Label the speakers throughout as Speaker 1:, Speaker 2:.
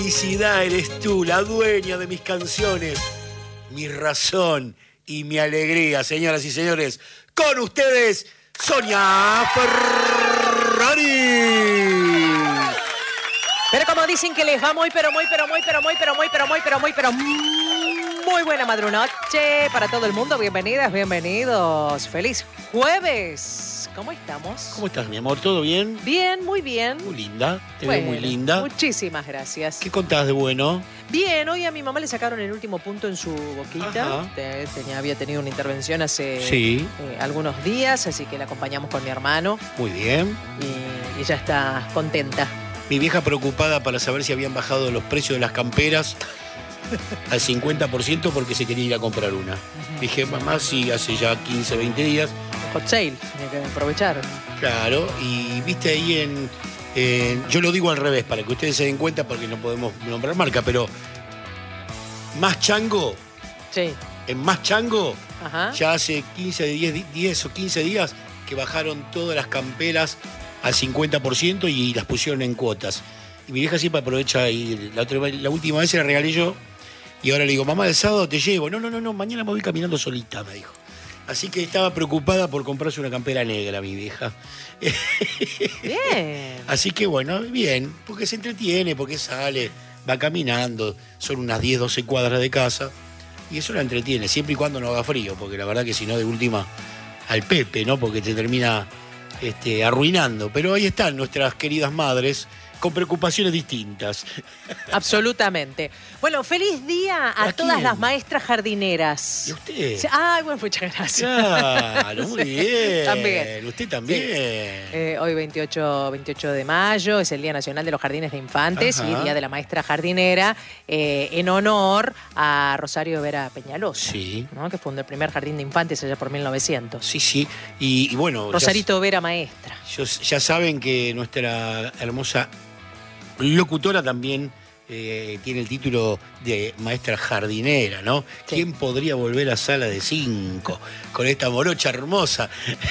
Speaker 1: Felicidad eres tú, la dueña de mis canciones, mi razón y mi alegría, señoras y señores. Con ustedes, Sonia Ferrari.
Speaker 2: Pero como dicen que les va muy buena madrunoche para todo el mundo. Bienvenidas, bienvenidos. Feliz jueves. ¿Cómo estamos?
Speaker 1: ¿Cómo estás, mi amor? ¿Todo bien?
Speaker 2: Bien, muy bien.
Speaker 1: Muy linda, te veo muy linda.
Speaker 2: Muchísimas gracias.
Speaker 1: ¿Qué contás de bueno?
Speaker 2: Bien, hoy a mi mamá le sacaron el último punto en su boquita. Había tenido una intervención hace algunos días, así que la acompañamos con mi hermano.
Speaker 1: Muy bien.
Speaker 2: Y ella está contenta.
Speaker 1: Mi vieja preocupada para saber si habían bajado los precios de las camperas al 50% porque se quería ir a comprar una. Dije, mamá, sí, hace ya 15, 20 días.
Speaker 2: Hot sale, tiene que aprovechar.
Speaker 1: Claro, y viste ahí yo lo digo al revés, para que ustedes se den cuenta, porque no podemos nombrar marca, pero Más Chango, en Más Chango, ya hace 10 o 15 días que bajaron todas las camperas al 50% y las pusieron en cuotas. Y mi vieja siempre aprovecha, y la última vez se la regalé yo, y ahora le digo, mamá, el sábado te llevo. No, mañana me voy caminando solita, me dijo. Así que estaba preocupada por comprarse una campera negra, mi vieja.
Speaker 2: Bien.
Speaker 1: Así que bueno, bien, porque se entretiene, porque sale, va caminando, son unas 10, 12 cuadras de casa, y eso la entretiene, siempre y cuando no haga frío, porque la verdad que si no, de última, al Pepe, ¿no? Porque te termina arruinando. Pero ahí están nuestras queridas madres, con preocupaciones distintas.
Speaker 2: Absolutamente. Bueno, feliz día a todas las maestras jardineras.
Speaker 1: ¿Y usted?
Speaker 2: Ay, bueno, muchas gracias.
Speaker 1: Claro, muy bien.
Speaker 2: También.
Speaker 1: Usted también.
Speaker 2: Sí. Hoy 28 de mayo es el Día Nacional de los Jardines de Infantes y Día de la Maestra Jardinera, en honor a Rosario Vera Peñalosa, ¿no? Que fundó el primer jardín de infantes allá por 1900.
Speaker 1: Sí. Y bueno...
Speaker 2: Rosarito Vera maestra.
Speaker 1: Ya saben que nuestra hermosa locutora también tiene el título de maestra jardinera, ¿no? Sí. ¿Quién podría volver a Sala de 5 con esta morocha hermosa?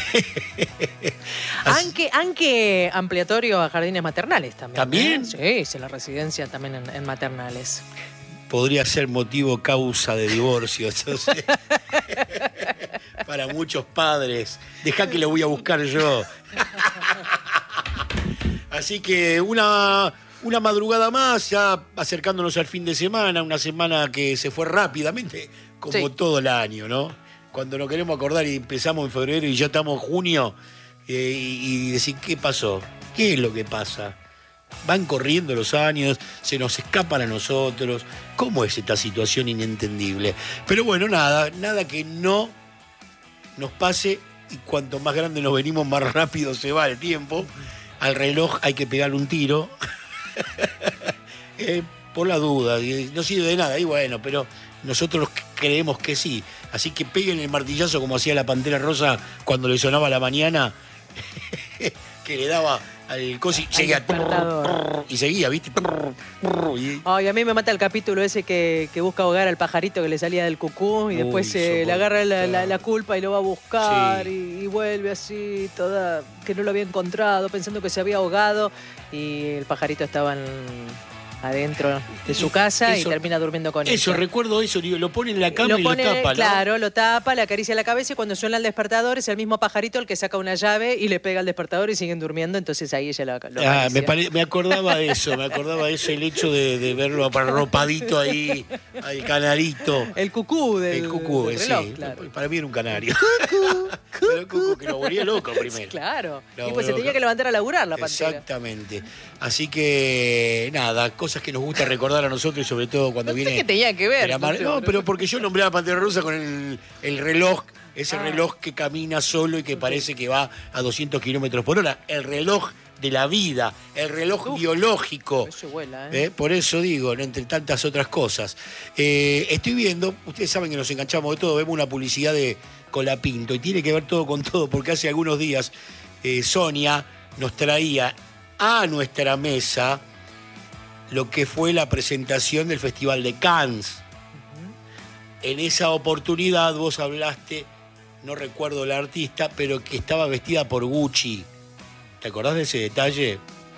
Speaker 2: Aunque ampliatorio a jardines maternales también.
Speaker 1: ¿También?
Speaker 2: Sí, es la residencia también en maternales.
Speaker 1: Podría ser motivo causa de divorcio, entonces. Para muchos padres. Dejá que lo voy a buscar yo. Así que una madrugada más, ya acercándonos al fin de semana, una semana que se fue rápidamente, como todo el año, ¿no? Cuando nos queremos acordar y empezamos en febrero y ya estamos en junio, y decir, ¿qué pasó? ¿Qué es lo que pasa? Van corriendo los años, se nos escapan a nosotros. ¿Cómo es esta situación inentendible? Pero bueno, nada que no nos pase, y cuanto más grande nos venimos, más rápido se va el tiempo. Al reloj hay que pegarle un tiro. Por la duda, no sirve de nada, y bueno, pero nosotros creemos que sí. Así que peguen el martillazo como hacía la Pantera Rosa cuando le sonaba a la mañana, que le daba al cosi, y seguía, ¿viste?
Speaker 2: Ay, a mí me mata el capítulo ese que busca ahogar al pajarito que le salía del cucú y después le agarra la culpa y lo va a buscar y vuelve así, toda que no lo había encontrado, pensando que se había ahogado y el pajarito estaba adentro de su casa y termina durmiendo con él.
Speaker 1: Recuerdo eso, digo, lo pone en la cama y lo tapa, ¿no?
Speaker 2: Claro, lo tapa, le acaricia la cabeza y cuando suena el despertador es el mismo pajarito el que saca una llave y le pega al despertador y siguen durmiendo, entonces ahí ella lo acaricia.
Speaker 1: Me acordaba de eso, el hecho de verlo arropadito ahí, al canarito.
Speaker 2: El cucú del reloj,
Speaker 1: sí.
Speaker 2: Claro.
Speaker 1: Para mí era un canario. Pero el cucú que lo volvía loco primero.
Speaker 2: Claro, y pues se tenía que levantar a laburar la pantera.
Speaker 1: Exactamente. Así que, nada, cosas que nos gusta recordar a nosotros y sobre todo cuando viene...
Speaker 2: ¿Qué tenía que ver?
Speaker 1: No, pero porque yo nombré a la Pantera Rosa con el reloj, ese reloj que camina solo y que parece que va a 200 kilómetros por hora. El reloj de la vida, el reloj biológico.
Speaker 2: Eso vuela,
Speaker 1: Por eso digo, ¿no? Entre tantas otras cosas. Estoy viendo, ustedes saben que nos enganchamos de todo, vemos una publicidad de Colapinto y tiene que ver todo con todo, porque hace algunos días Sonia nos traía a nuestra mesa lo que fue la presentación del Festival de Cannes. En esa oportunidad vos hablaste, no recuerdo la artista, pero que estaba vestida por Gucci. ¿Te acordás de ese detalle?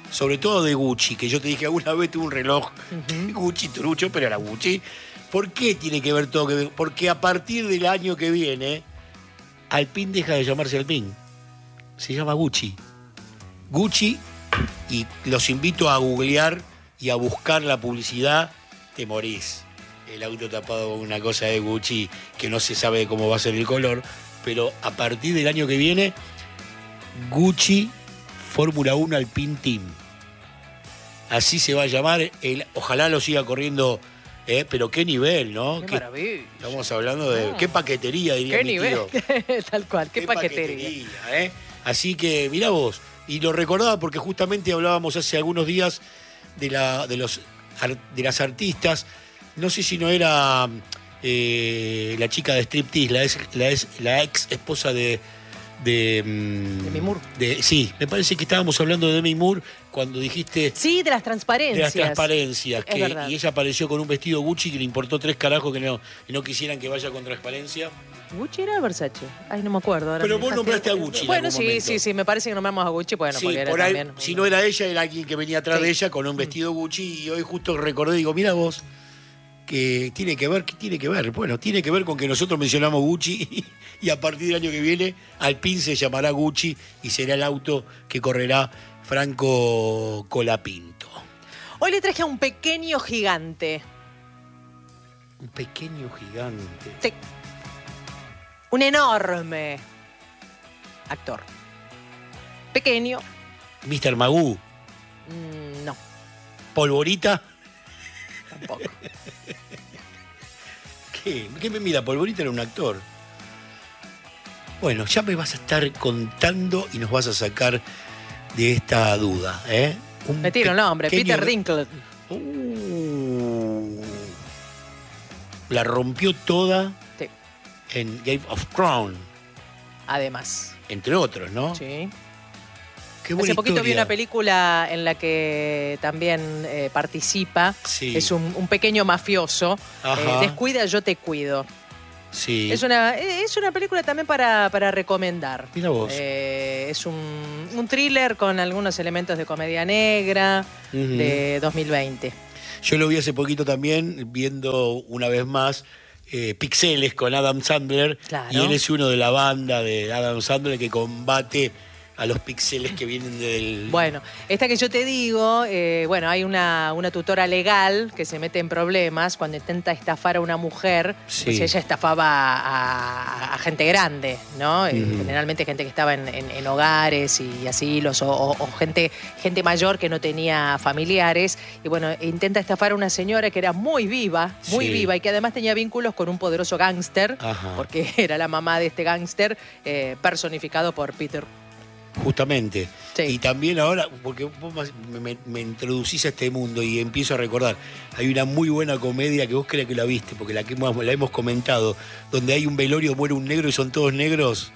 Speaker 1: sobre todo de Gucci, que yo te dije alguna vez tuve un reloj Gucci trucho, pero era Gucci. ¿Por qué tiene que ver todo? Porque a partir del año que viene, Alpine deja de llamarse Alpine. Se llama Gucci. Gucci, y los invito a googlear y a buscar la publicidad, te morís. El auto tapado con una cosa de Gucci que no se sabe cómo va a ser el color, pero a partir del año que viene, Gucci Fórmula 1 Alpine Team. Así se va a llamar. Ojalá lo siga corriendo, pero qué nivel, ¿no?
Speaker 2: Qué maravilla.
Speaker 1: Estamos hablando de qué paquetería, diría mi tío.
Speaker 2: Tal cual, qué paquetería.
Speaker 1: Así que, mirá vos, y lo recordaba porque justamente hablábamos hace algunos días de las artistas. No sé si no era la chica de Striptease, la ex esposa de
Speaker 2: Demi Moore.
Speaker 1: Sí, me parece que estábamos hablando de Demi Moore cuando dijiste...
Speaker 2: Sí, de las transparencias.
Speaker 1: De las transparencias.
Speaker 2: Y
Speaker 1: ella apareció con un vestido Gucci que le importó 3 carajos que no quisieran que vaya con transparencia.
Speaker 2: ¿Gucci era Versace? Ay, no me acuerdo. Ahora
Speaker 1: pero vos nombraste a Gucci.
Speaker 2: Bueno, sí, me parece que nombramos a Gucci. Bueno,
Speaker 1: sí,
Speaker 2: por ahí, también.
Speaker 1: Si no era ella, era alguien que venía atrás de ella con un vestido Gucci, y hoy justo recordé, digo, mira vos, que tiene que ver. Bueno, tiene que ver con que nosotros mencionamos Gucci y a partir del año que viene Alpine se llamará Gucci y será el auto que correrá Franco Colapinto.
Speaker 2: Hoy le traje a un pequeño gigante.
Speaker 1: Un pequeño gigante.
Speaker 2: Sí. Un enorme actor. Pequeño.
Speaker 1: Mr. Magoo.
Speaker 2: No.
Speaker 1: ¿Polvorita?
Speaker 2: Tampoco.
Speaker 1: ¿Qué me mira? Polvorita era un actor. Bueno, ya me vas a estar contando y nos vas a sacar de esta duda, ¿eh?
Speaker 2: Me tiro el nombre, Peter Dinklage.
Speaker 1: La rompió toda en Game of Thrones.
Speaker 2: Además.
Speaker 1: Entre otros, ¿no?
Speaker 2: Sí.
Speaker 1: Qué buena
Speaker 2: Hace poquito
Speaker 1: historia.
Speaker 2: vi una película en la que también participa.
Speaker 1: Sí.
Speaker 2: Es un pequeño mafioso. Descuida, yo te cuido.
Speaker 1: Sí.
Speaker 2: Es una película también para recomendar.
Speaker 1: Mira vos.
Speaker 2: Es un thriller con algunos elementos de comedia negra de 2020.
Speaker 1: Yo lo vi hace poquito también, viendo una vez más Pixeles con Adam Sandler.
Speaker 2: Claro.
Speaker 1: Y él es uno de la banda de Adam Sandler que combate a los píxeles que vienen del...
Speaker 2: Bueno, esta que yo te digo, hay una tutora legal que se mete en problemas cuando intenta estafar a una mujer.
Speaker 1: Sí.
Speaker 2: Pues ella estafaba a gente grande, ¿no? Generalmente gente que estaba en hogares y asilos o gente mayor que no tenía familiares. Y bueno, intenta estafar a una señora que era muy viva y que además tenía vínculos con un poderoso gángster, porque era la mamá de este gángster personificado por Peter.
Speaker 1: Justamente.
Speaker 2: Sí.
Speaker 1: Y también ahora, porque vos me introducís a este mundo y empiezo a recordar, hay una muy buena comedia que vos crees que la viste, porque la hemos comentado, donde hay un velorio, muere un negro y son todos negros.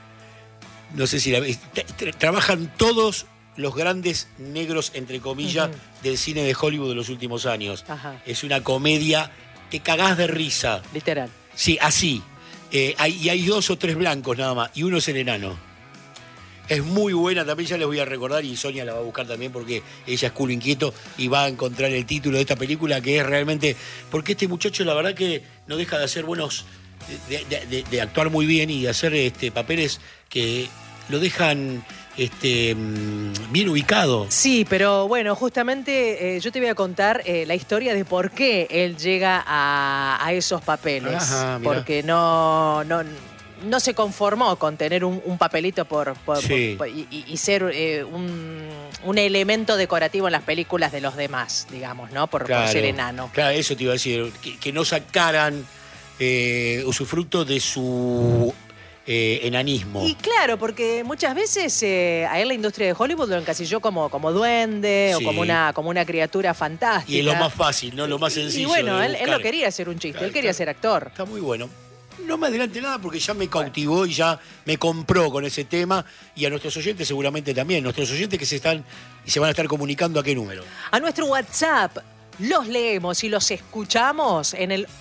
Speaker 1: No sé si la viste. Trabajan todos los grandes negros, entre comillas, del cine de Hollywood de los últimos años. Es una comedia, te cagás de risa.
Speaker 2: Literal.
Speaker 1: Sí, así. Y hay 2 o 3 blancos nada más, y uno es el enano. Es muy buena, también ya les voy a recordar, y Sonia la va a buscar también porque ella es culo inquieto y va a encontrar el título de esta película, que es realmente... Porque este muchacho la verdad que no deja de hacer buenos... de actuar muy bien y de hacer papeles que lo dejan bien ubicado.
Speaker 2: Sí, pero bueno, justamente yo te voy a contar la historia de por qué él llega a esos papeles. Porque no se conformó con tener un papelito y ser un elemento decorativo en las películas de los demás, digamos, ¿no? Por ser enano.
Speaker 1: Claro, eso te iba a decir, que no sacaran usufructo de su enanismo.
Speaker 2: Y claro, porque muchas veces a él la industria de Hollywood lo encasilló como duende o como una criatura fantástica.
Speaker 1: Y es lo más fácil, ¿no? Lo más sencillo.
Speaker 2: Y bueno, él no quería ser un chiste, él quería ser actor.
Speaker 1: Está muy bueno. No me adelante nada porque ya me cautivó y ya me compró con ese tema, y a nuestros oyentes seguramente también, nuestros oyentes que se van a estar comunicando. ¿A qué número? A
Speaker 2: nuestro WhatsApp. Los leemos y los escuchamos en el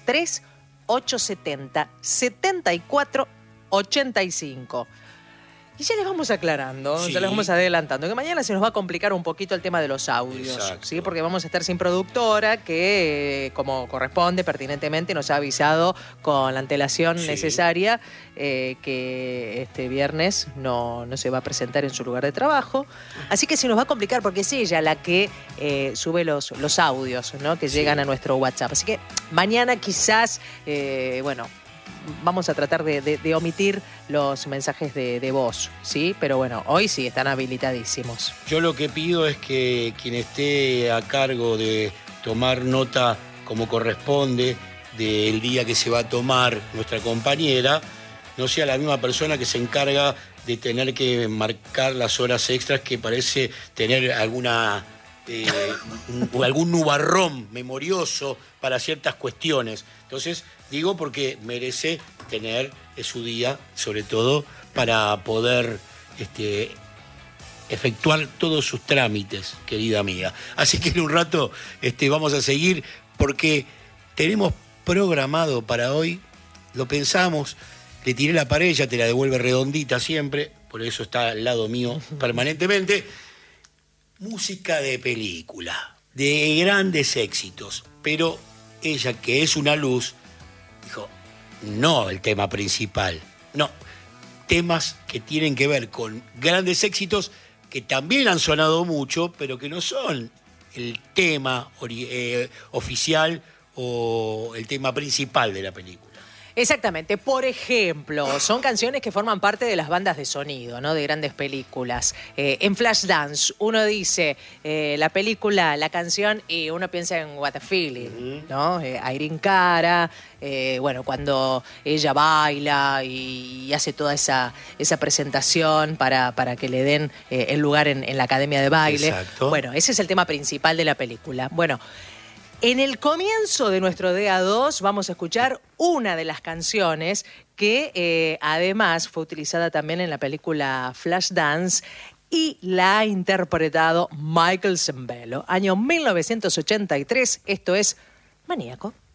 Speaker 2: 11-3-870-7485. Y ya les vamos aclarando,
Speaker 1: Sí.
Speaker 2: ya les vamos adelantando, que mañana se nos va a complicar un poquito el tema de los audios,
Speaker 1: Exacto.
Speaker 2: ¿sí? Porque vamos a estar sin productora que, como corresponde, pertinentemente, nos ha avisado con la antelación
Speaker 1: Sí.
Speaker 2: necesaria que este viernes no se va a presentar en su lugar de trabajo. Así que se nos va a complicar porque es ella la que sube los audios, ¿no? Que llegan a nuestro WhatsApp. Así que mañana quizás, vamos a tratar de omitir los mensajes de voz, ¿sí? Pero bueno, hoy sí están habilitadísimos.
Speaker 1: Yo lo que pido es que quien esté a cargo de tomar nota como corresponde del día que se va a tomar nuestra compañera, no sea la misma persona que se encarga de tener que marcar las horas extras, que parece tener alguna... algún nubarrón memorioso para ciertas cuestiones. Entonces, digo porque merece tener su día, sobre todo para poder efectuar todos sus trámites, querida amiga. Así que en un rato vamos a seguir porque tenemos programado para hoy, lo pensamos, le tiré la pared, ya te la devuelve redondita siempre, por eso está al lado mío permanentemente. Música de película, de grandes éxitos, pero ella, que es una luz, dijo, no el tema principal, no, temas que tienen que ver con grandes éxitos que también han sonado mucho, pero que no son el tema oficial o el tema principal de la película.
Speaker 2: Exactamente. Por ejemplo, son canciones que forman parte de las bandas de sonido, ¿no? De grandes películas. En Flashdance, uno dice la película, la canción, y uno piensa en What a Feeling, ¿no? Irene Cara, cuando ella baila y hace toda esa presentación para que le den el lugar en la academia de baile.
Speaker 1: Exacto.
Speaker 2: Bueno, ese es el tema principal de la película. Bueno, en el comienzo de nuestro DA2 vamos a escuchar una de las canciones que además fue utilizada también en la película Flashdance y la ha interpretado Michael Sembello. Año 1983, esto es Maníaco.